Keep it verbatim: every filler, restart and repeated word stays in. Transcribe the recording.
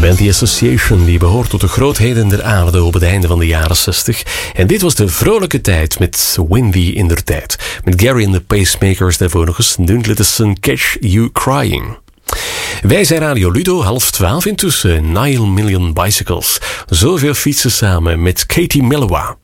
band The Association die behoort tot de grootheden der aarde op het einde van de jaren zestig. En dit was de vrolijke tijd met Windy in der tijd. Met Gary and the Pacemakers, daarvoor nog eens Don't Let the Sun Catch You Crying. Wij zijn Radio Ludo, half twaalf intussen. Nine Million Bicycles. Zoveel fietsen samen met Katie Melua.